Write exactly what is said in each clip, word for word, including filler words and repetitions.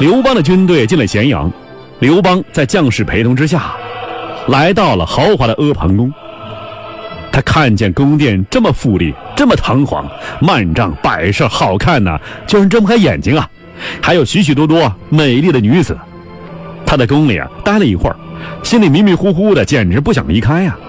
刘邦的军队进了咸阳，刘邦在将士陪同之下，来到了豪华的阿房宫。他看见宫殿这么富丽，这么堂皇，幔帐摆设好看呢、啊，叫人睁不开眼睛啊！还有许许多多美丽的女子。他在宫里啊待了一会儿，心里迷迷糊糊的，简直不想离开呀、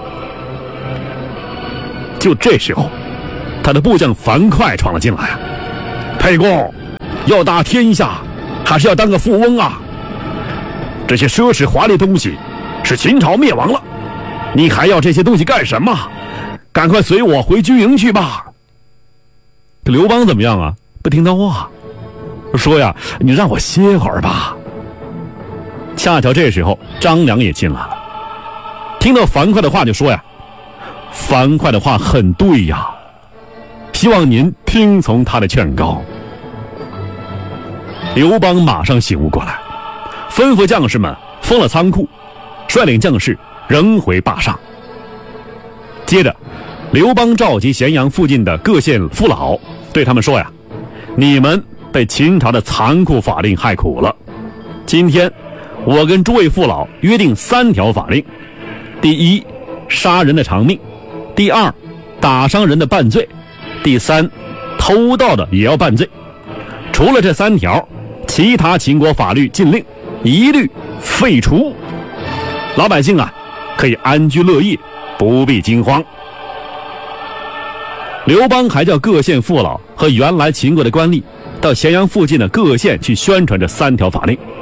啊。就这时候，他的部将樊哙闯了进来啊！沛公，要打天下，还是要当个富翁啊？这些奢侈华丽东西，是秦朝灭亡了，你还要这些东西干什么？赶快随我回军营去吧。这刘邦怎么样啊？不听他话，说呀，你让我歇会儿吧。恰巧这时候张良也进来了，听到樊哙的话就说呀，樊哙的话很对呀，希望您听从他的劝告。刘邦马上醒悟过来，吩咐将士们封了仓库，率领将士仍回坝上。接着刘邦召集咸阳附近的各县父老，对他们说呀，你们被秦朝的残酷法令害苦了，今天我跟诸位父老约定三条法令：第一，杀人的偿命；第二，打伤人的半罪；第三，偷盗的也要半罪。除了这三条，其他秦国法律禁令一律废除，老百姓啊可以安居乐业，不必惊慌。刘邦还叫各县父老和原来秦国的官吏到咸阳附近的各县去宣传这三条法令。